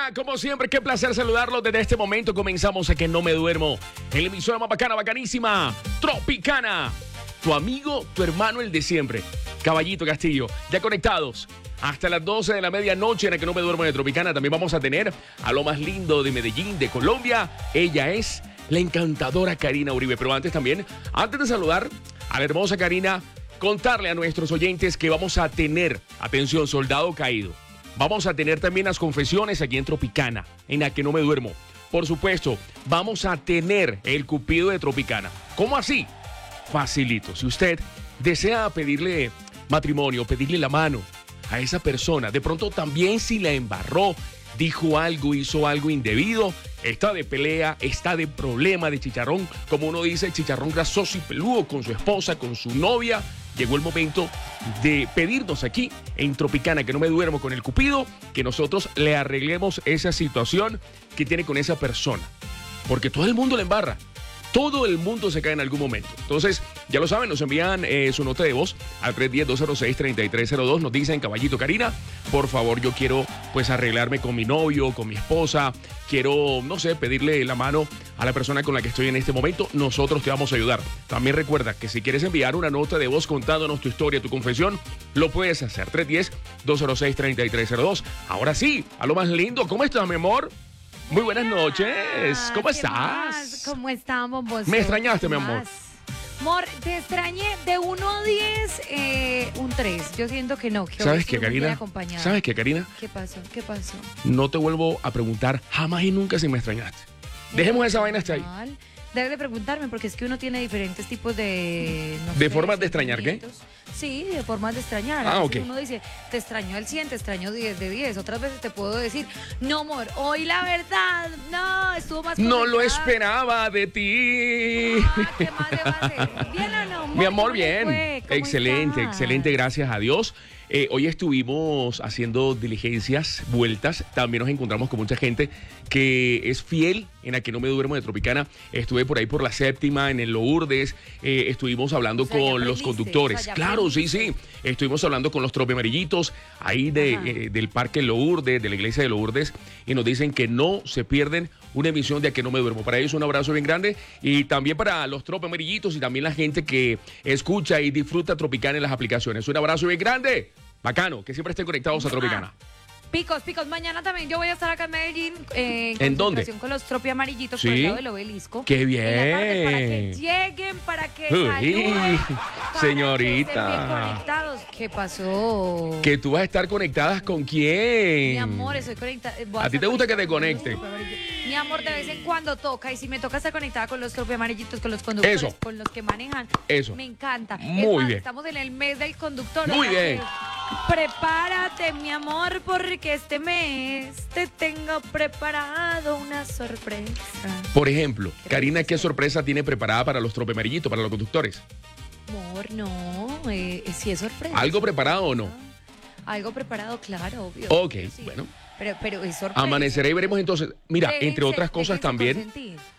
Hola, como siempre, qué placer saludarlos. Desde este momento comenzamos a Que No Me Duermo, en la emisora más bacana, bacanísima, Tropicana. Tu amigo, tu hermano, el de siempre, Caballito Castillo. Ya conectados hasta las 12 de la medianoche en el Que No Me Duermo de Tropicana. También vamos a tener a lo más lindo de Medellín, de Colombia. Ella es la encantadora Karina Uribe. Pero antes de saludar a la hermosa Karina, contarle a nuestros oyentes que vamos a tener, atención, soldado caído. Vamos a tener también las confesiones aquí en Tropicana, en la Que No Me Duermo. Por supuesto, vamos a tener el cupido de Tropicana. ¿Cómo así? Facilito. Si usted desea pedirle matrimonio, pedirle la mano a esa persona, de pronto también si la embarró, dijo algo, hizo algo indebido, está de pelea, está de problema, de chicharrón, como uno dice, chicharrón grasoso y peludo con su esposa, con su novia. Llegó el momento de pedirnos aquí en Tropicana, Que No Me Duermo con el cupido, que nosotros le arreglemos esa situación que tiene con esa persona. Porque todo el mundo le embarra. Todo el mundo se cae en algún momento. Entonces, ya lo saben, nos envían su nota de voz al 310-206-3302. Nos dicen, Caballito, Karina, por favor, yo quiero pues arreglarme con mi novio, con mi esposa. Quiero, no sé, pedirle la mano a la persona con la que estoy en este momento. Nosotros te vamos a ayudar. También recuerda que si quieres enviar una nota de voz contándonos tu historia, tu confesión, lo puedes hacer. 310-206-3302. Ahora sí, a lo más lindo. ¿Cómo estás, mi amor? Muy buenas noches. ¿Cómo estás? Más? ¿Cómo estamos vos? ¿Me extrañaste, mi amor? Amor, te extrañé de 1 a 10, un 3. Yo siento que no. Que ¿Sabes qué, Karina? ¿Sabes qué, Karina? ¿Qué pasó? ¿Qué pasó? No te vuelvo a preguntar jamás y nunca si me extrañaste. Dejemos esa vaina hasta ahí. Debes de preguntarme, porque es que uno tiene diferentes tipos de... No ¿De sé, formas de extrañar qué? Sí, de formas de extrañar. Ah, ok. Uno dice, te extraño al 100, te extraño 10 de 10. Otras veces te puedo decir, no, amor, hoy la verdad, no, estuvo más No lo complicada. esperaba de ti. ¿Qué más debo hacer? ¿Bien o no, amor? Mi amor, ¿Cómo le bien. fue? ¿Cómo Excelente, estás? excelente, gracias a Dios. Hoy estuvimos haciendo diligencias, vueltas. También nos encontramos con mucha gente que es fiel en la Que No Me Duermo de Tropicana. Estuve por ahí por la séptima, en el Lourdes. Estuvimos hablando con los conductores. Claro, sí, sí. Estuvimos hablando con los tropeamarillitos ahí del Parque Lourdes, de la iglesia de Lourdes. Y nos dicen que no se pierden una emisión de A Que No Me Duermo. Para ellos un abrazo bien grande. Y también para los tropeamarillitos y también la gente que escucha y disfruta Tropicana en las aplicaciones. Un abrazo bien grande. Bacano, que siempre estén conectados a Tropicana. Picos, mañana también yo voy a estar acá en Medellín ¿En dónde? Con los tropiamarillitos Sí. por el lado del obelisco. ¡Qué bien! En la tarde, para que lleguen, para que Uy, saluden, señorita. para que estén bien conectados. ¿Qué pasó? ¿Que tú vas a estar conectadas con quién? Mi amor, estoy conectada. ¿A ti te gusta que te conecte? Mi amor, de vez en cuando toca. Y si me toca estar conectada con los tropiamarillitos, con los conductores, Eso. con los que manejan, Eso. me encanta. Muy bien. Estamos en el mes del conductor. Muy o sea bien. que prepárate, mi amor, porque este mes te tengo preparado una sorpresa. Por ejemplo, Karina, ¿qué sorpresa tiene preparada para los tropeamarillitos, para los conductores? Amor, no, sí es sorpresa. ¿Algo preparado o no? Algo preparado, claro, obvio. Ok, Sí. bueno. Pero es sorpresa. Amanecerá y veremos entonces. Mira, entre otras cosas también,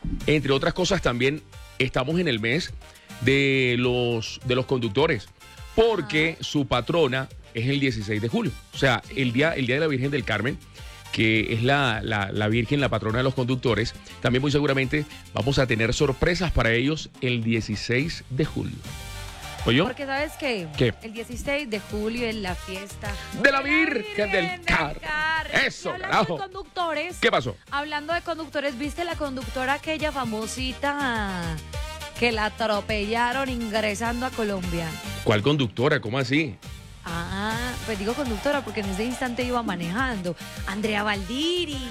estamos en el mes de los conductores, porque su patrona es el 16 de julio. O sea, el día de la Virgen del Carmen, que es la Virgen, la patrona de los conductores. También muy seguramente vamos a tener sorpresas para ellos el 16 de julio. ¿Oyó? Porque ¿sabes qué? ¿Qué? El 16 de julio es la fiesta De la Virgen del Carmen. Eso, Y hablando carajo. de conductores. ¿Qué pasó? Hablando de conductores, ¿viste la conductora aquella famosita que la atropellaron ingresando a Colombia? ¿Cuál conductora? ¿Cómo así? Ah, pues digo conductora porque en ese instante iba manejando. Andrea Valdiri.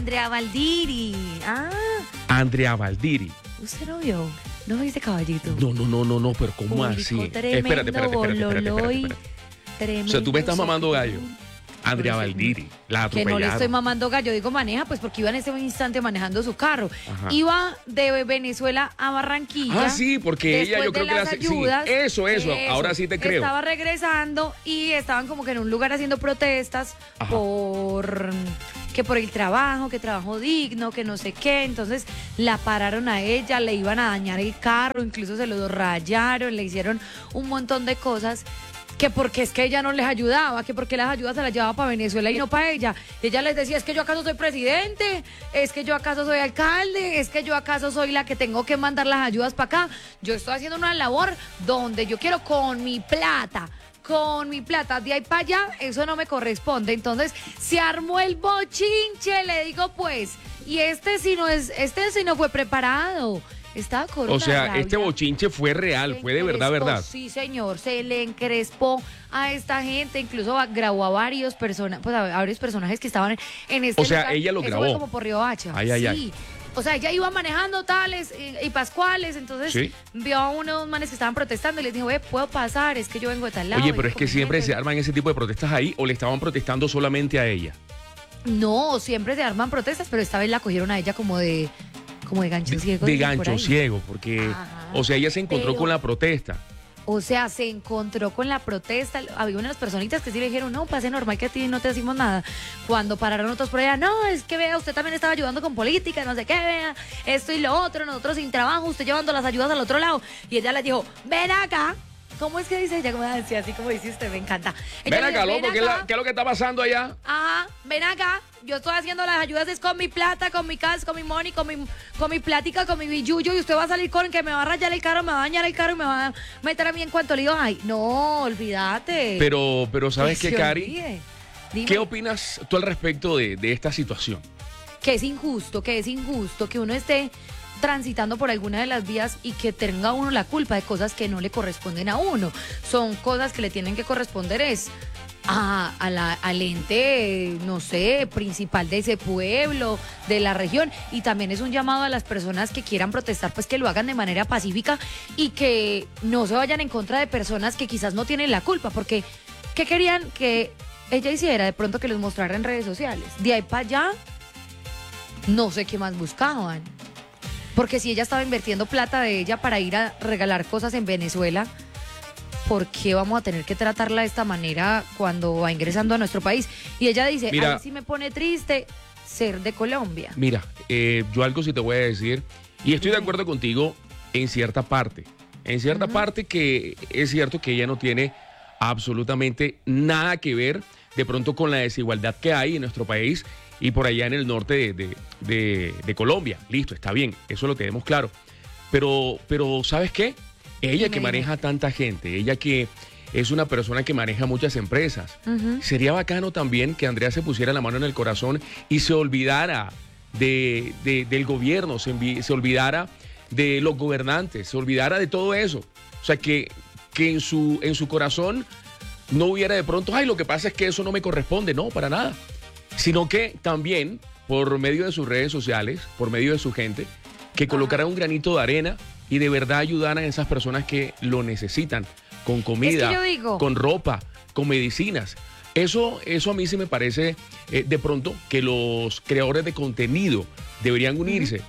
Ah, Andrea Valdiri. ¿usted no vio? ¿No viste, Caballito? No, pero ¿cómo Publicó así? tremendo Espérate. bololoy, O sea, tú me estás mamando gallo. Andrea Pero sí, Valdiri, la Que atropellaron. no le estoy mamando gallo, digo maneja, pues porque iba en ese instante manejando su carro. Ajá. Iba de Venezuela a Barranquilla. Ah, sí, porque ella yo creo que la hace. Sí, eso, ahora sí te creo. Estaba regresando y estaban como que en un lugar haciendo protestas Ajá. por el trabajo, que trabajo digno, que no sé qué. Entonces la pararon a ella, le iban a dañar el carro, incluso se lo rayaron, le hicieron un montón de cosas. que porque es que ella no les ayudaba, que porque las ayudas se las llevaba para Venezuela y no para ella. Ella les decía, es que yo acaso soy presidente, es que yo acaso soy alcalde, es que yo acaso soy la que tengo que mandar las ayudas para acá. Yo estoy haciendo una labor donde yo quiero con mi plata, de ahí para allá, eso no me corresponde. Entonces se armó el bochinche, le digo pues, y este sí no fue preparado. Estaba con O una sea, rabia. este bochinche fue real, fue de verdad, verdad. Sí, señor, se le encrespó a esta gente, incluso grabó a varios personajes que estaban en este O sea, lugar. ella lo Eso grabó. fue como por Río Hacha. Ay, ay, sí. ay. O sea, ella iba manejando tales y pascuales, entonces Sí. vio a unos manes que estaban protestando y les dijo, ¿puedo pasar? Es que yo vengo de tal lado. Oye, y pero es con que mi siempre gente". se arman ese tipo de protestas ahí o le estaban protestando solamente a ella. No, siempre se arman protestas, pero esta vez la cogieron a ella como de gancho ciego. De dicen por gancho ahí. ciego, porque, Ajá. o sea, ella se encontró Pero- con la protesta. O sea, se encontró con la protesta. Había unas personitas que sí le dijeron, no, pase normal que a ti no te decimos nada. Cuando pararon otros por allá, no, es que vea, usted también estaba ayudando con política, no sé qué, vea, esto y lo otro, nosotros sin trabajo, usted llevando las ayudas al otro lado. Y ella les dijo, ven acá. ¿Cómo es que dice ella? ¿Cómo decía? Así como dice usted, me encanta. Ella Ven le dijo, acá, loco, ¿qué es lo que está pasando allá? Ajá, ven acá. Yo estoy haciendo las ayudas es con mi plata, con mi cash, con mi money, con mi plática, con mi billuyo. Y usted va a salir con que me va a rayar el carro, me va a dañar el carro y me va a meter a mí en cuanto lío hay. No, olvídate. Pero ¿sabes Que qué, se Cari? olvide. Dime. ¿Qué opinas tú al respecto de esta situación? Que es injusto que uno esté transitando por alguna de las vías y que tenga uno la culpa de cosas que no le corresponden a uno. Son cosas que le tienen que corresponder al ente, no sé, principal de ese pueblo, de la región, y también es un llamado a las personas que quieran protestar, pues que lo hagan de manera pacífica y que no se vayan en contra de personas que quizás no tienen la culpa, porque ¿qué querían que ella hiciera? De pronto que los mostrara en redes sociales. De ahí para allá, no sé qué más buscaban. Porque si ella estaba invirtiendo plata de ella para ir a regalar cosas en Venezuela, ¿por qué vamos a tener que tratarla de esta manera cuando va ingresando a nuestro país? Y ella dice, Mira, a mí sí me pone triste ser de Colombia. Mira, yo algo sí te voy a decir, y estoy de acuerdo contigo en cierta parte. En cierta parte que es cierto que ella no tiene absolutamente nada que ver de pronto con la desigualdad que hay en nuestro país y por allá en el norte de Colombia. Listo, está bien, eso lo tenemos claro. Pero ¿sabes qué? Ella que Dime. maneja tanta gente, ella que es una persona que maneja muchas empresas. Ujú. Sería bacano también que Andrea se pusiera la mano en el corazón y se olvidara del gobierno, se olvidara de los gobernantes, se olvidara de todo eso. O sea, que en su corazón no hubiera de pronto, ay, lo que pasa es que eso no me corresponde. No, para nada. Sino que también, por medio de sus redes sociales, por medio de su gente, que colocara un granito de arena y de verdad ayudaran a esas personas que lo necesitan, con comida, Es que yo digo- con ropa, con medicinas. Eso a mí sí me parece de pronto que los creadores de contenido deberían unirse,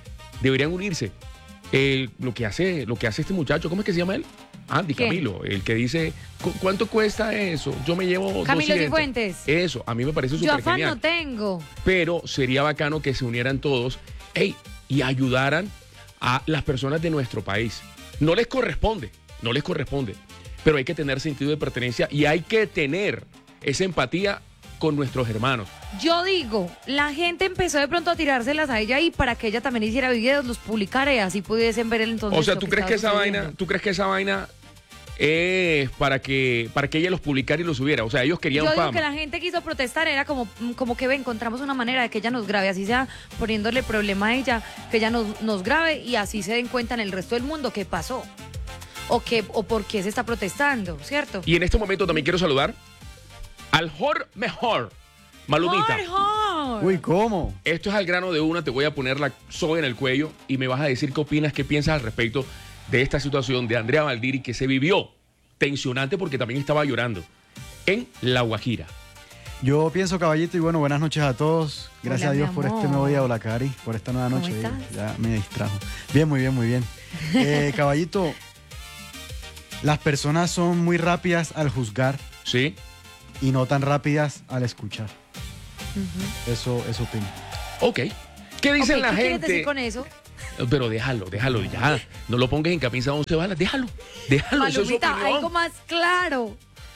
Lo que hace este muchacho, ¿cómo es que se llama él? Andy ¿Quién? Camilo, el que dice, ¿cuánto cuesta eso? Yo me llevo Camilo 200. Cifuentes. Eso, a mí me parece Yo súper afán genial. no tengo. Pero sería bacano que se unieran todos y ayudaran a las personas de nuestro país. No les corresponde, pero hay que tener sentido de pertenencia y hay que tener esa empatía con nuestros hermanos. Yo digo, la gente empezó de pronto a tirárselas a ella y para que ella también hiciera videos, los publicara y así pudiesen ver el entonces. O sea, lo ¿tú crees que estaba sucediendo. esa vaina es para que ella los publicara y los subiera? O sea, ellos querían Yo digo fama. que la gente quiso protestar, era como que encontramos una manera de que ella nos grabe, así sea poniéndole problema a ella, que ella nos grabe y así se den cuenta en el resto del mundo qué pasó o por qué se está protestando, ¿cierto? Y en este momento también quiero saludar al mejor, Malumita. Jorge. Uy, ¿cómo? Esto es al grano de una, te voy a poner la soga en el cuello y me vas a decir qué opinas, qué piensas al respecto de esta situación de Andrea Valdiri que se vivió tensionante porque también estaba llorando en La Guajira. Yo pienso, caballito, y bueno, buenas noches a todos. Gracias Hola, a Dios mi por este amor. nuevo día. Hola, Cari, por esta nueva ¿Cómo noche. estás? Ya me distrajo. Bien, muy bien, muy bien. Caballito, las personas son muy rápidas al juzgar ¿Sí? y no tan rápidas al escuchar. Ujú. Eso opino. Ok. ¿Qué dicen Ok, la ¿qué quieres decir gente? con eso? Pero déjalo ya. No lo pongas en camisa 11 balas. Déjalo. Eso es su Malumita, opinión. algo más claro.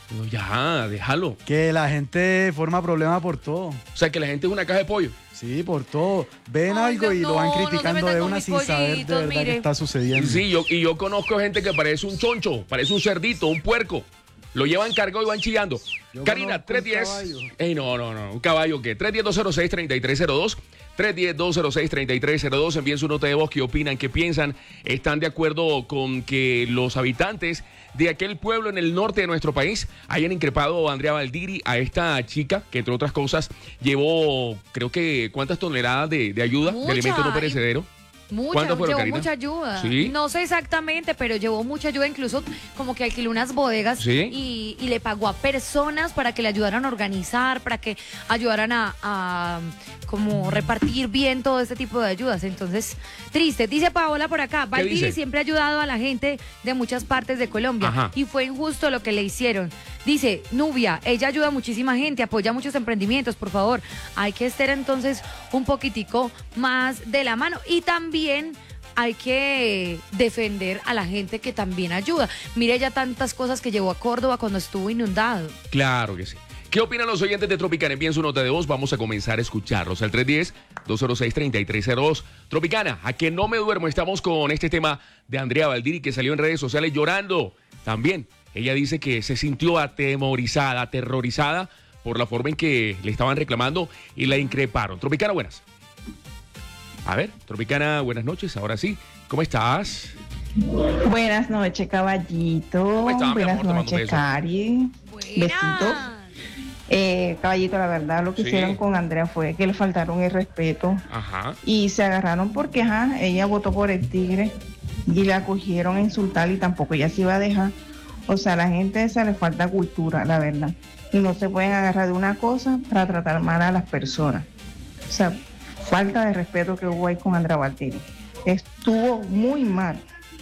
No, ya, déjalo. Que la gente forma problema por todo. O sea, que la gente es una caja de pollo. Sí, por todo. Ven Ay, algo y no, lo van no se criticando metan de con una mis sin saber de pollitos, verdad mire. qué está sucediendo. Sí, yo conozco gente que parece un choncho, parece un cerdito, un puerco. Lo llevan cargado y van chillando. Yo Karina, conozco un 310. caballo. Ey, no. ¿Un caballo qué? 310-206-3302. 310-206-3302. Envíen su nota de voz. ¿Qué opinan? ¿Qué piensan? ¿Están de acuerdo con que los habitantes de aquel pueblo en el norte de nuestro país hayan increpado a Andrea Valdiri, a esta chica que, entre otras cosas, llevó, creo que, ¿cuántas toneladas de ayuda, de alimento no perecedero? ¿Cuánto fueron, Llevó Karina? mucha ayuda. ¿Sí? No sé exactamente, pero llevó mucha ayuda. Incluso como que alquiló unas bodegas ¿Sí? y le pagó a personas para que le ayudaran a organizar, para que ayudaran a como repartir bien todo este tipo de ayudas. Entonces, triste. Dice Paola por acá, Valdiri dice? siempre ha ayudado a la gente de muchas partes de Colombia. Ajá. Y fue injusto lo que le hicieron. Dice, Nubia, ella ayuda a muchísima gente, apoya muchos emprendimientos, por favor. Hay que estar entonces un poquitico más de la mano. Y también hay que defender a la gente que también ayuda. Mire ya tantas cosas que llevó a Córdoba cuando estuvo inundado. Claro que sí. ¿Qué opinan los oyentes de Tropicana? Envíen su nota de voz. Vamos a comenzar a escucharlos. Al 310-206-3302. Tropicana, a que no me duermo. Estamos con este tema de Andrea Valdiri, que salió en redes sociales llorando. También, ella dice que se sintió atemorizada, aterrorizada por la forma en que le estaban reclamando y la increparon. Tropicana, buenas. A ver, Tropicana, buenas noches. Ahora sí. ¿Cómo estás? Buenas noches, caballito. ¿Cómo estás, mi Buenas amor? Te mando un noches, beso. Cari. Besitos. Caballito, la verdad, lo que Sí. hicieron con Andrea fue que le faltaron el respeto Ajá. y se agarraron porque, ella votó por el Tigre y la cogieron a insultar y tampoco ella se iba a dejar. O sea, a la gente esa le falta cultura, la verdad. Y no se pueden agarrar de una cosa para tratar mal a las personas. O sea, falta de respeto que hubo ahí con Andrea Valdiri. Estuvo muy mal.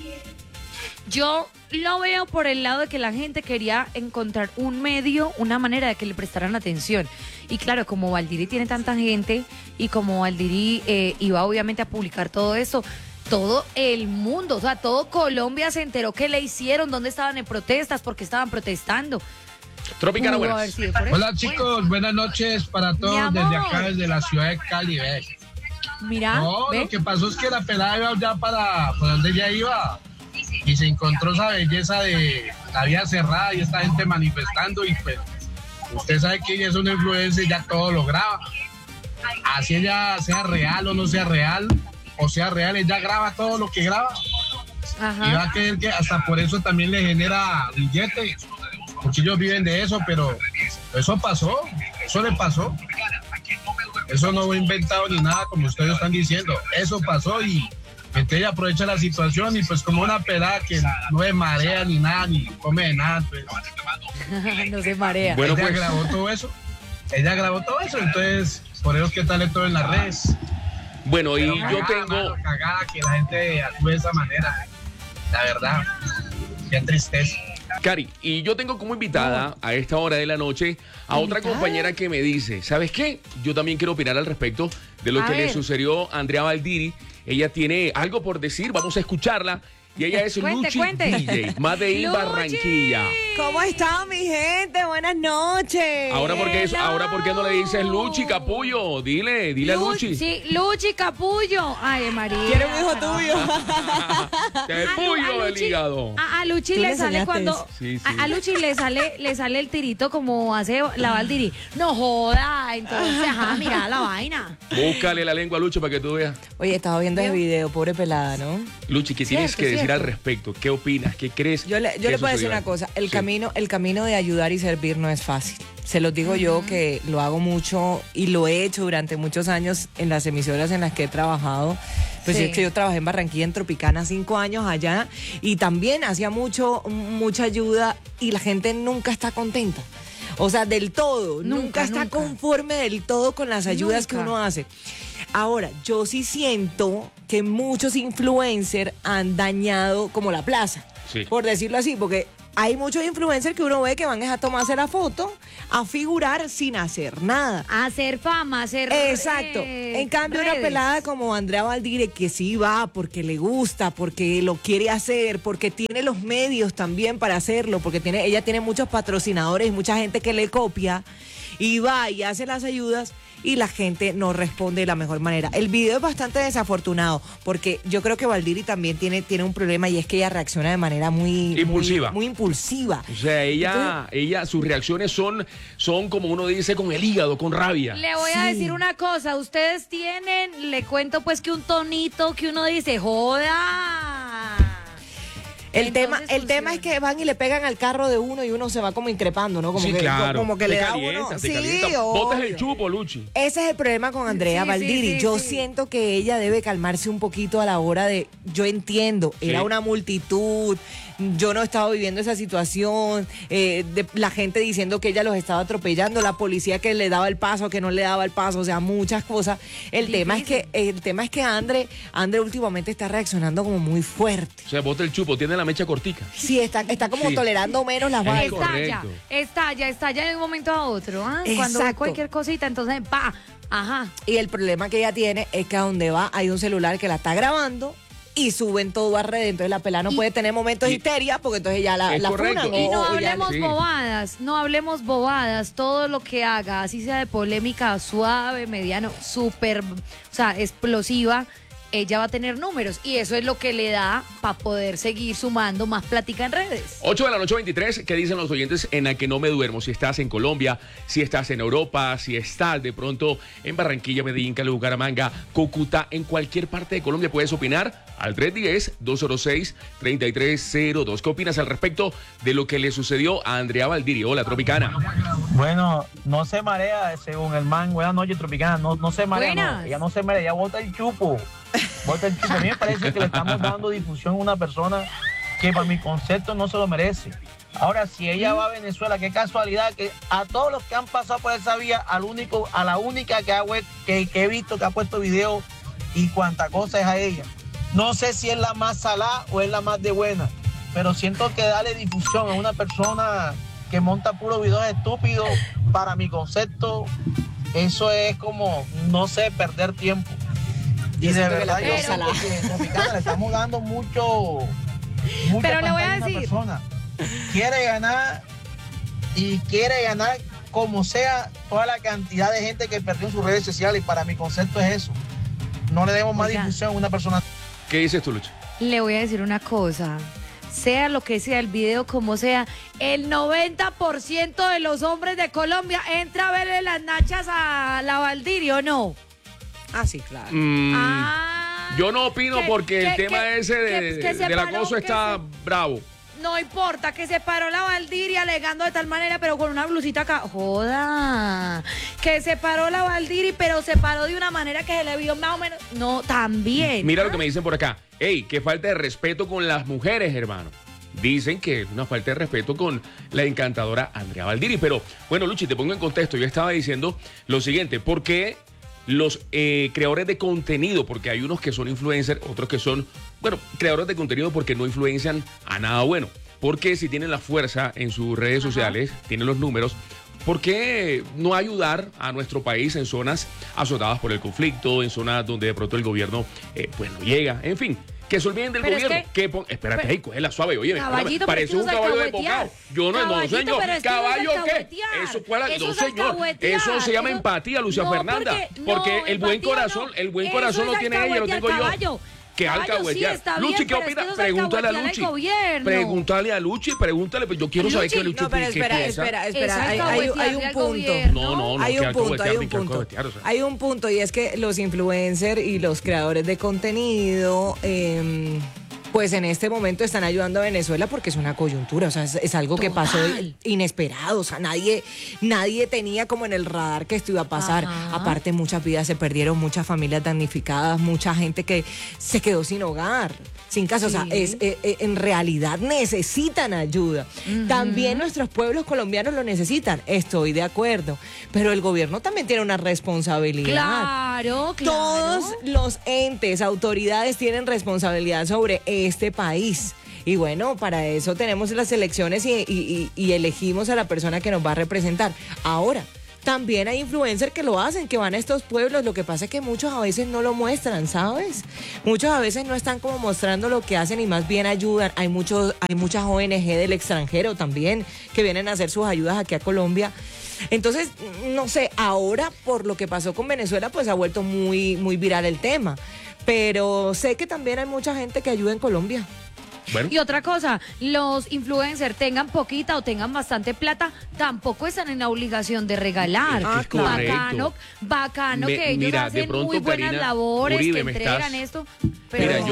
Yo lo veo por el lado de que la gente quería encontrar un medio, una manera de que le prestaran atención. Y claro, como Valdiri tiene tanta gente y como Valdiri iba obviamente a publicar todo eso, todo el mundo, o sea, todo Colombia se enteró que le hicieron, dónde estaban en protestas, porque estaban protestando. Tropicana, Pudo haber buenas. sido por eso. Hola chicos, buenas noches para Mi todos amor. desde acá, desde la ciudad de Cali. ¿Ves? Mira, No, ¿ve? lo que pasó es que la pelada iba ya para donde ella iba y se encontró esa belleza de la vía cerrada y esta gente manifestando y pues usted sabe que ella es una influencer y ya todo lo graba. Así ella sea real o no sea real, o sea real, ella graba todo lo que graba y va Ajá. a creer que hasta por eso también le genera billete, porque ellos viven de eso, pero eso pasó, eso le pasó. Eso no fue inventado ni nada como ustedes están diciendo. Eso pasó y entonces ella aprovecha la situación y pues como una pelada que no es marea ni nada, ni come de nada, pues No se marea. Bueno, ella pues. grabó todo eso. Ella grabó todo eso, entonces por eso es que sale todo en las redes. Bueno, y Pero yo cagada, tengo... mano, cagada que la gente actúe de esa manera. La verdad, qué tristeza. Cari, y yo tengo como invitada a esta hora de la noche a otra ¿Invitada? compañera que me dice, ¿sabes qué? Yo también quiero opinar al respecto de lo A que le ver. sucedió a Andrea Valdiri. Ella tiene algo por decir, vamos a escucharla. Y ella es Cuente, Luchi cuente. DJ, Made in Luchi. Barranquilla. ¿Cómo están, mi gente? Buenas noches. Ahora, ¿por qué no le dices Luchi Capullo? Dile a Luchi. Sí, Luchi Capullo. Ay, María. Quiero un hijo tuyo. Te A pullo el Luchi- hígado. A Luchi Tú le le sale enseñaste cuando eso. Sí, sí. A Luchi le sale el tirito como hace la Valdiri. No joda, entonces, mira la vaina. Búscale la lengua a Luchi para que tú veas. Oye, estaba viendo el video, pobre pelada, ¿no? Luchi, ¿qué tienes Cierto, que decir cierto. al respecto? ¿Qué opinas? ¿Qué crees? Yo le puedo decir una cosa, el camino de ayudar y servir no es fácil. Se los digo yo que lo hago mucho y lo he hecho durante muchos años en las emisoras en las que he trabajado. Pues Sí. es que yo trabajé en Barranquilla, en Tropicana, 5 años allá y también hacía mucha ayuda y la gente nunca está contenta. O sea, del todo, nunca está nunca. conforme del todo con las ayudas que Nunca. uno hace. Ahora, yo sí siento que muchos influencers han dañado como la plaza, Sí. por decirlo así, porque hay muchos influencers que uno ve que van a tomarse la foto, a figurar sin hacer nada. A hacer fama, hacer Exacto. En cambio, una redes. pelada como Andrea Valdire, que sí va porque le gusta, porque lo quiere hacer, porque tiene los medios también para hacerlo, porque ella tiene muchos patrocinadores y mucha gente que le copia, y va y hace las ayudas y la gente no responde de la mejor manera. El video es bastante desafortunado porque yo creo que Valdiri también tiene un problema, y es que ella reacciona de manera muy impulsiva. Muy impulsiva. O sea, ella, sus reacciones son como uno dice, con el hígado, con rabia. Le voy a decir una cosa, ustedes tienen, le cuento pues que un tonito que uno dice, joda. El tema es que van y le pegan al carro de uno y uno se va como increpando, ¿no? Como sí, que, claro. como que te le da calienta, uno. te Sí, calienta. Botas el obvio. chupo, Luchi. Ese es el problema con Andrea Sí, Valdiri. sí, Yo sí. siento que ella debe calmarse un poquito a la hora de. Yo entiendo, Sí. era una multitud. Yo no estaba viviendo esa situación, de la gente diciendo que ella los estaba atropellando, la policía que le daba el paso, que no le daba el paso, o sea, muchas cosas. El tema es que Andre últimamente está reaccionando como muy fuerte. O sea, bota el chupo, tiene la mecha cortica. Sí, está como Sí. tolerando menos las vainas. correcto. Estalla de un momento a otro. ¿Ah? Cuando ve Exacto. cualquier cosita, entonces, ¡pa! Ajá. Y el problema que ella tiene es que a donde va hay un celular que la está grabando y suben todo a redes. Entonces la pelada no puede tener momentos de histeria porque entonces ya la Es correcto. funan. Y no o ya- hablemos sí. bobadas, no hablemos bobadas. Todo lo que haga, así sea de polémica, suave, mediano, súper, o sea, explosiva, ella va a tener números. Y eso es lo que le da para poder seguir sumando más plática en redes. 8 de la noche 23, ¿qué dicen los oyentes en la que no me duermo? Si estás en Colombia, si estás en Europa, si estás de pronto en Barranquilla, Medellín, Cali, Bucaramanga, Cúcuta, en cualquier parte de Colombia puedes opinar al 310-206-3302. ¿Qué opinas al respecto de lo que le sucedió a Andrea Valdiri? Hola, Tropicana. Bueno, no se marea, según el man. Buenas noches, Tropicana. No se marea, Buenas. no. Ella no se marea, ella bota el chupo. Bota el chupo. A mí me parece que le estamos dando difusión a una persona que para mi concepto no se lo merece. Ahora, si ella va a Venezuela, qué casualidad que a todos los que han pasado por esa vía, a la única que he visto que ha puesto video y cuánta cosa es a ella. No sé si es la más salada o es la más de buena, pero siento que darle difusión a una persona que monta puros videos estúpidos, para mi concepto, eso es como, no sé, perder tiempo. Y Yo de siento que verdad la yo cosa siento que Tropicana le estamos dando mucha Pero le voy a pantalla una decir. persona. Quiere ganar y quiere ganar como sea toda la cantidad de gente que perdió en sus redes sociales, y para mi concepto es eso. No le demos más Oiga. difusión a una persona. ¿Qué dices tú, Luchi? Le voy a decir una cosa. Sea lo que sea, el video como sea, el 90% de los hombres de Colombia entra a verle las nachas a la Valdiri, ¿o no? Ah, sí, claro. Yo no opino que- porque el que- tema que- ese que se del paró, acoso que está bravo. No importa, que se paró la Valdiri alegando de tal manera, pero con una blusita acá. Joda. Que se paró la Valdiri, pero se paró de una manera que se le vio más o menos. No, también. Mira lo que me dicen por acá. Ey, qué falta de respeto con las mujeres, hermano. Dicen que es una falta de respeto con la encantadora Andrea Valdiri. Pero, bueno, Luchi, te pongo en contexto. Yo estaba diciendo lo siguiente. ¿Por qué los creadores de contenido? Porque hay unos que son influencers, otros que son, bueno, creadores de contenido porque no influencian a nada bueno. Porque si tienen la fuerza en sus redes sociales, tienen los números, ¿por qué no ayudar a nuestro país en zonas azotadas por el conflicto, en zonas donde de pronto el gobierno pues no llega? En fin, que se olviden del Pero es gobierno. Espérate, pero- hey, cógela suave, oye, Caballito, parece pero un es que uno caballo se de alcahuetear. bocado. Yo no, Caballito, señor. pero es que uno se ¿Caballo qué? alcahuetear. Eso Eso no, es señor. alcahuetear. Eso se llama Eso- empatía, Lucia No, Fernanda. porque- Porque no, el buen empatía corazón, no. el buen Eso corazón es lo tiene ella, lo tengo yo. alcahuetear, Que caballo, sí, alcahuetear. está Luchi, bien, ¿qué pero es opina? que eso es Pregúntale a alcahuetear Luchi. al gobierno. Pregúntale a Luchi, pregúntale. Pues yo quiero saber Luchi, qué Luchi No, pero qué espera. Es Hay alcahuetearle un al punto. gobierno. No, Hay que un punto, alcahuetear, ni que alcahuetear, o sea. hay un punto, y es que los influencers y los creadores de contenido, pues en este momento están ayudando a Venezuela porque es una coyuntura, o sea, es algo que pasó Total. inesperado, o sea, nadie tenía como en el radar que esto iba a pasar. Ajá. Aparte, muchas vidas se perdieron, muchas familias damnificadas, mucha gente que se quedó sin hogar, sin casa, o sea, Sí. en realidad necesitan ayuda. También nuestros pueblos colombianos lo necesitan, estoy de acuerdo, pero el gobierno también tiene una responsabilidad. Claro, claro. Todos los entes, autoridades tienen responsabilidad sobre de este país. Y bueno, para eso tenemos las elecciones y elegimos a la persona que nos va a representar. Ahora, también hay influencers que lo hacen, que van a estos pueblos. Lo que pasa es que muchos a veces no lo muestran, ¿sabes? Muchos a veces no están como mostrando lo que hacen y más bien ayudan. Hay muchas ONG del extranjero también que vienen a hacer sus ayudas aquí a Colombia. Entonces, no sé, ahora por lo que pasó con Venezuela, pues ha vuelto muy, muy viral el tema. Pero sé que también hay mucha gente que ayuda en Colombia. Bueno. Y otra cosa, los influencers tengan poquita o tengan bastante plata, tampoco están en la obligación de regalar. Es correcto. Bacano que ellos mira, hacen de pronto, muy buenas Karina, labores, Uribe, que entregan esto. Pero Mira,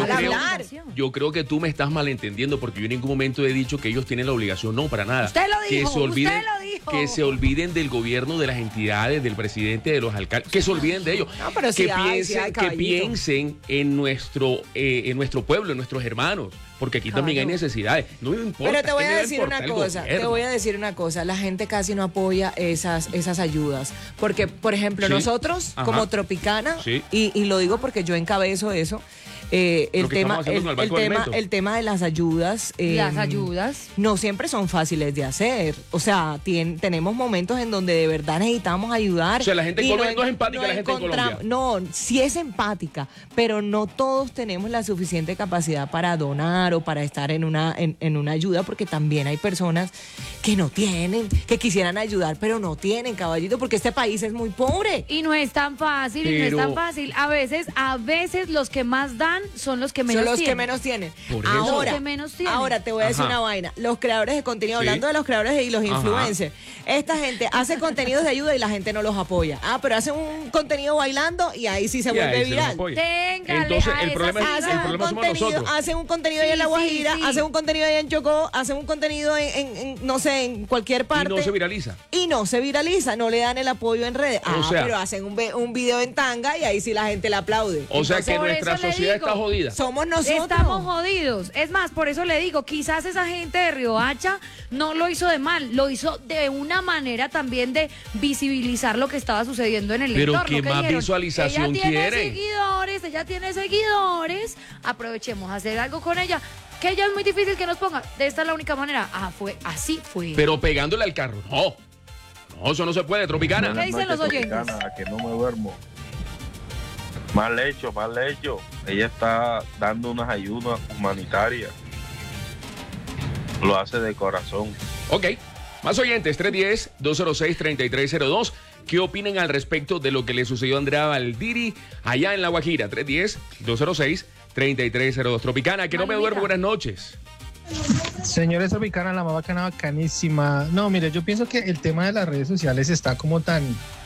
yo creo que tú me estás malentendiendo porque yo en ningún momento he dicho que ellos tienen la obligación, no, para nada. Usted lo dijo, usted lo dijo. Que se olviden del gobierno, de las entidades, del presidente, de los alcaldes, que se olviden de ellos. No, pero sí que piensen en nuestro pueblo, en nuestros hermanos, porque aquí también hay necesidades. No me importa. Pero te voy ¿qué a me va decir importar una el cosa, gobierno? la gente casi no apoya esas ayudas, porque por ejemplo Sí. nosotros Ajá. como Tropicana, Sí. y lo digo porque yo encabezo eso, el Lo que estamos haciendo con el Banco de Alimentos. el tema de las ayudas, Las ayudas. no siempre son fáciles de hacer. O sea, tenemos momentos en donde de verdad necesitamos ayudar. O sea, la gente en y Colombia no es empática, la gente en Colombia. No, sí es empática, pero no todos tenemos la suficiente capacidad para donar o para estar en una ayuda, porque también hay personas que no tienen, que quisieran ayudar, pero no tienen, caballito, porque este país es muy pobre. Y no es tan fácil, A veces los que más dan son los que menos Son los tienen. que menos tienen. Por eso. Los que menos tienen. Ahora te voy a decir Ajá. una vaina. Los creadores de contenido, Sí. hablando de los creadores y los Ajá. influencers, esta gente hace contenidos de ayuda y la gente no los apoya. Pero hacen un contenido bailando y ahí sí se Y vuelve ahí se los viral. apoya. Téngale Entonces, a el esas problema ideas. somos nosotros. Hacen un contenido allá en La Sí, Guajira, sí. hacen un contenido allá en Chocó, hacen un contenido no sé, en cualquier parte. Y no se viraliza. Y no se viraliza, no le dan el apoyo en redes. O sea, pero hacen un video en tanga y ahí sí la gente le aplaude. O sea que por nuestra eso le sociedad digo, está jodida. Somos nosotros. Estamos jodidos. Es más, por eso le digo, quizás esa gente de Riohacha no lo hizo de mal, lo hizo de una manera también de visibilizar lo que estaba sucediendo en el Pero entorno. ¿qué ¿Qué más dijeron? visualización ella quiere? Ella tiene seguidores, aprovechemos a hacer algo con ella. Que ella es muy difícil que nos ponga. De esta es la única manera. Así fue. Pero pegándole al carro. No. No, eso no se puede, Tropicana. ¿Qué dicen los oyentes? Tropicana, que no me duermo. Mal hecho. Ella está dando unas ayudas humanitarias. Lo hace de corazón. Ok. Más oyentes, 310-206-3302. ¿Qué opinan al respecto de lo que le sucedió a Andrea Valdiri allá en La Guajira? 310-206-3302. Tropicana, que no me duermo, buenas noches. Señores Tropicana, la más bacana, bacanísima. No, mire, yo pienso que el tema de las redes sociales está como tan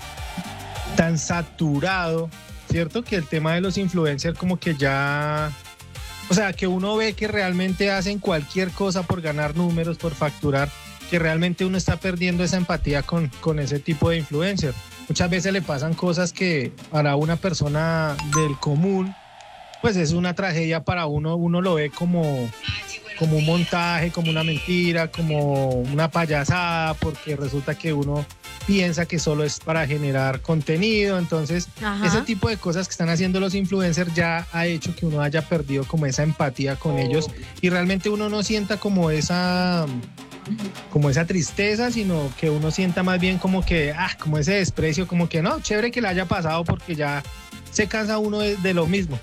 saturado, ¿cierto? Que el tema de los influencers como que ya... O sea, que uno ve que realmente hacen cualquier cosa por ganar números, por facturar, que realmente uno está perdiendo esa empatía con ese tipo de influencer. Muchas veces le pasan cosas que para una persona del común, pues es una tragedia para uno lo ve como un montaje, como una mentira, como una payasada, porque resulta que uno piensa que solo es para generar contenido. Entonces, Ajá. ese tipo de cosas que están haciendo los influencers ya ha hecho que uno haya perdido como esa empatía con ellos y realmente uno no sienta como esa tristeza, sino que uno sienta más bien como que, como ese desprecio, como que no, chévere que le haya pasado porque ya se cansa uno de lo mismo.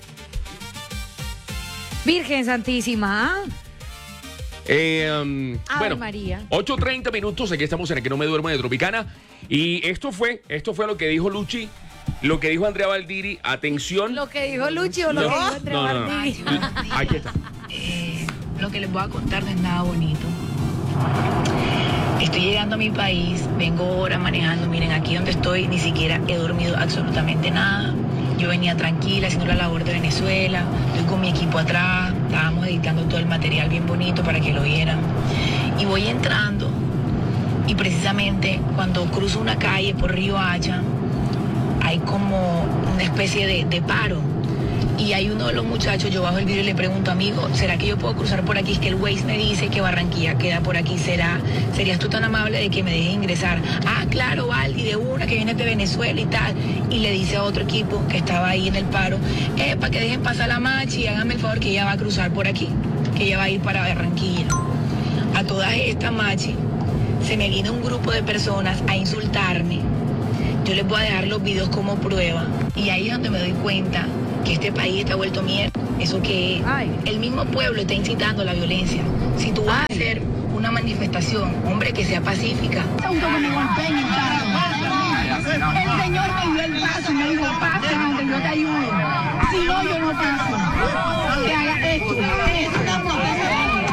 Virgen Santísima. Bueno, María. 8:30 minutos, aquí estamos en el Que No Me Duermo de Tropicana. Y esto fue lo que dijo Luchi, lo que dijo Andrea Valdiri. Atención. Lo que dijo Luchi o lo que dijo Andrea Valdiri. Aquí está. Lo que les voy a contar no es nada bonito. Estoy llegando a mi país, vengo ahora manejando. Miren, aquí donde estoy ni siquiera he dormido absolutamente nada. Yo venía tranquila haciendo la labor de Venezuela, estoy con mi equipo atrás, estábamos editando todo el material bien bonito para que lo vieran. Y voy entrando y precisamente cuando cruzo una calle por Riohacha hay como una especie de paro. y hay uno de los muchachos, yo bajo el vidrio y le pregunto, amigo, ¿será que yo puedo cruzar por aquí? Es que el Waze me dice que Barranquilla queda por aquí. ¿Serías tú tan amable de que me dejes ingresar? Ah, claro, Valdi, de una que viene de Venezuela y tal. Y le dice a otro equipo que estaba ahí en el paro, para que dejen pasar la Machi y háganme el favor que ella va a cruzar por aquí, que ella va a ir para Barranquilla. A todas estas, Machi, se me viene un grupo de personas a insultarme. Yo les voy a dejar los videos como prueba. Y ahí es donde me doy cuenta que este país está vuelto mierda. Eso que el mismo pueblo está incitando a la violencia. Si tú vas a hacer una manifestación, hombre, que sea pacífica. El señor me dio el paso y me dijo, pasa, hombre, yo te ayudo. Si no, yo no paso. Que haga esto. Es una protesta.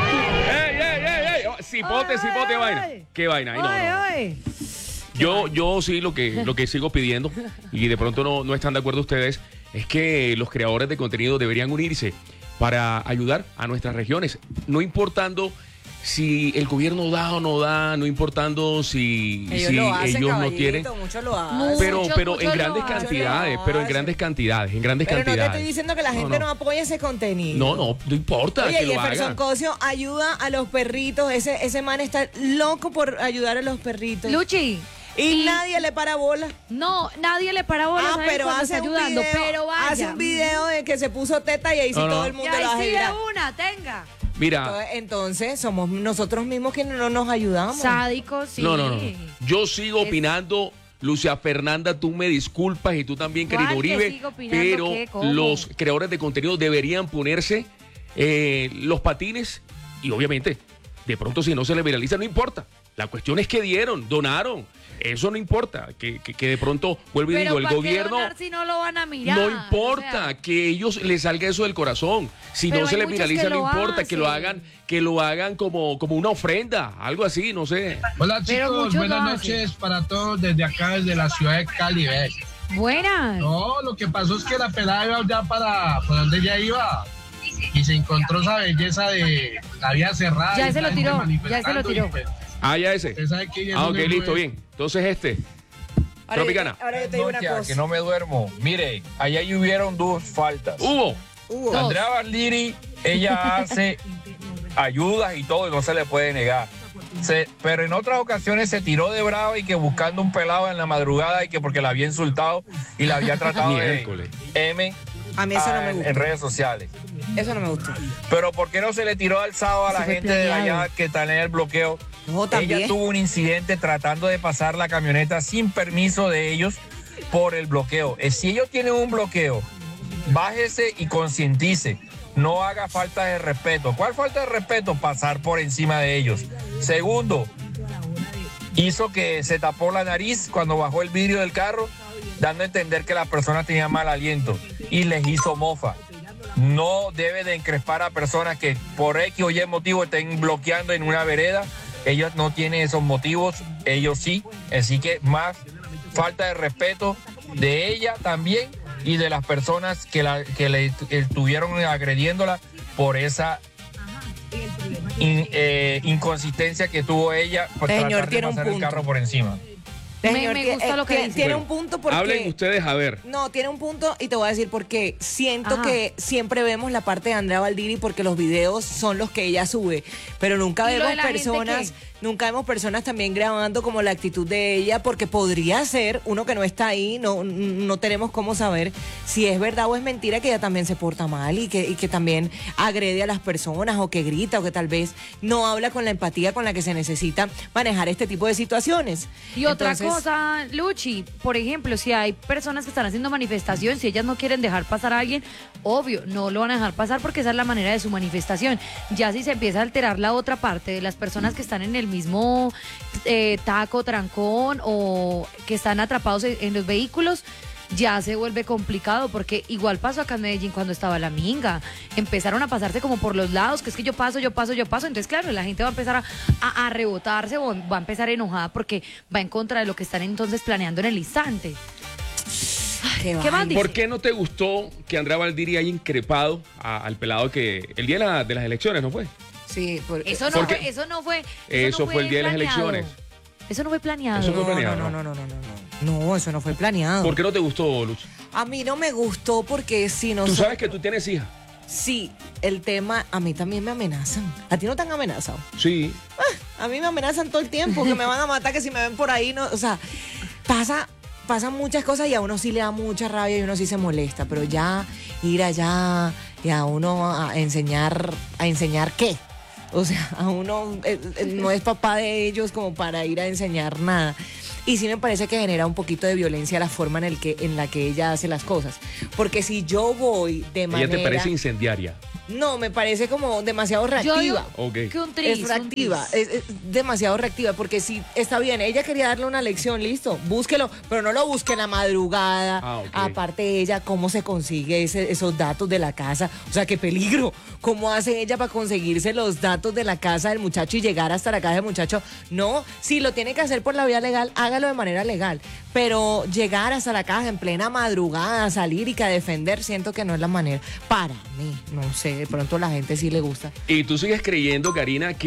Cipote, vaina. ¿Qué vaina? Ay, no. Yo sí lo que sigo pidiendo, y de pronto no están de acuerdo ustedes, es que los creadores de contenido deberían unirse para ayudar a nuestras regiones, no importando si el gobierno da o no da, no importando si ellos no quieren, muchos lo hacen. pero en grandes cantidades, Pero no te estoy diciendo que la gente no apoye ese contenido. No importa. Oye, que lo Jefferson hagan. Cosio ayuda a los perritos, ese man está loco por ayudar a los perritos. Luchi. Y nadie le para bola. No, nadie le para bola. Pero hace ayudando, pero vaya. Hace un video de que se puso teta y ahí sí todo el mundo lo hace. Una, tenga. Mira. Entonces somos nosotros mismos quienes no nos ayudamos. Sádicos, sí. No. Yo sigo opinando, Lucia Fernanda, tú me disculpas y tú también, querido Uribe, pero los creadores de contenido deberían ponerse los patines y obviamente, de pronto si no se les viraliza, no importa. La cuestión es que donaron. Eso no importa, que de pronto, vuelvo y digo, el gobierno... Si no lo van a mirar, no importa, que ellos les salga eso del corazón. Si no se les viraliza, no importa, que lo hagan como una ofrenda, algo así, no sé. Hola chicos, buenas noches para todos desde acá, desde la ciudad de Cali. Buenas. No, lo que pasó es que la pelada iba ya para donde ella iba y se encontró esa belleza de la vía cerrada. Ya se lo tiró. Ya ese. Ok, listo, bien. Entonces Tropicana. Ahora yo te digo una cosa. Que no me duermo. Mire, allá hubieron dos faltas. Hubo. Andrea Valdiri, ella hace ayudas y todo y no se le puede negar. Pero en otras ocasiones se tiró de bravo y que buscando un pelado en la madrugada y que porque la había insultado y la había tratado de M. A mí eso no me gusta. En redes sociales. Eso no me gusta. Pero ¿por qué no se le tiró alzado a la gente de allá que está en el bloqueo? Ella tuvo un incidente tratando de pasar la camioneta sin permiso de ellos por el bloqueo. Si ellos tienen un bloqueo, bájese y concientice. No haga falta de respeto. ¿Cuál falta de respeto? Pasar por encima de ellos. Segundo, hizo que se tapó la nariz cuando bajó el vidrio del carro, dando a entender que la persona tenía mal aliento y les hizo mofa. No debe de encrespar a personas que por X o Y motivo estén bloqueando en una vereda. Ellos no tienen esos motivos, ellos sí. Así que más falta de respeto de ella también y de las personas que le estuvieron agrediéndola por esa inconsistencia que tuvo ella por tratar de pasar el carro por encima. Me gusta lo que dice. Tiene un punto porque... Hablen ustedes a ver. No, tiene un punto y te voy a decir por qué. Siento que siempre vemos la parte de Andrea Valdiri porque los videos son los que ella sube, pero nunca vemos personas también grabando como la actitud de ella, porque podría ser uno que no está ahí, no tenemos cómo saber si es verdad o es mentira que ella también se porta mal y que también agrede a las personas o que grita o que tal vez no habla con la empatía con la que se necesita manejar este tipo de situaciones. Y otra cosa, Luchi, por ejemplo, si hay personas que están haciendo manifestación, si ellas no quieren dejar pasar a alguien, obvio, no lo van a dejar pasar porque esa es la manera de su manifestación. Ya si se empieza a alterar la otra parte de las personas que están en el mismo taco, trancón o que están atrapados en los vehículos, ya se vuelve complicado, porque igual pasó acá en Medellín cuando estaba la minga. Empezaron a pasarse como por los lados, que es que yo paso. Entonces, claro, la gente va a empezar a rebotarse o va a empezar enojada porque va en contra de lo que están entonces planeando en el instante. ¿Qué más dice? ¿Por qué no te gustó que Andrea Valdiri haya increpado al pelado que el día de las elecciones, no fue? Sí, eso no fue el día de las elecciones. Eso no fue planeado. Eso fue planeado. No. No, eso no fue planeado. ¿Por qué no te gustó, Luz? A mí no me gustó porque si no... Tú sabes que tú tienes hija. Sí, el tema, a mí también me amenazan. ¿A ti no te han amenazado? Sí. A mí me amenazan todo el tiempo, que me van a matar, que si me ven por ahí, no, o sea, pasan muchas cosas y a uno sí le da mucha rabia y uno sí se molesta, pero ya ir allá y a uno a enseñar ¿qué? O sea, a uno no es papá de ellos como para ir a enseñar nada. Y sí me parece que genera un poquito de violencia la forma en la que ella hace las cosas. Porque si yo voy de manera... ¿Ella te parece incendiaria? No, me parece como demasiado reactiva. Okay. Es reactiva, es demasiado reactiva, porque si está bien, ella quería darle una lección, listo, búsquelo, pero no lo busque en la madrugada. Okay. Aparte ella, ¿cómo se consigue esos datos de la casa? O sea, qué peligro. ¿Cómo hace ella para conseguirse los datos de la casa del muchacho y llegar hasta la casa del muchacho? No, si lo tiene que hacer por la vía legal, hágalo de manera legal. Pero llegar hasta la casa en plena madrugada, salir y que a defender, siento que no es la manera. Para mí, no sé, de pronto a la gente sí le gusta. Y tú sigues creyendo, Karina, que